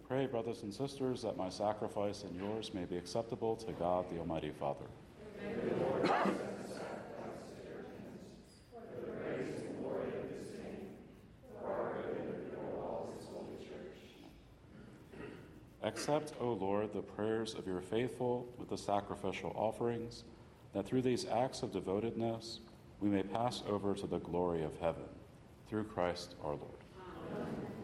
Pray, brothers and sisters, that my sacrifice and yours may be acceptable to God, the Almighty Father. May the Lord accept the sacrifice at your hands, for the praise and glory of his name, for our good and the good of all his holy church. Accept, O Lord, the prayers of your faithful with the sacrificial offerings, that through these acts of devotedness we may pass over to the glory of heaven. Through Christ our Lord.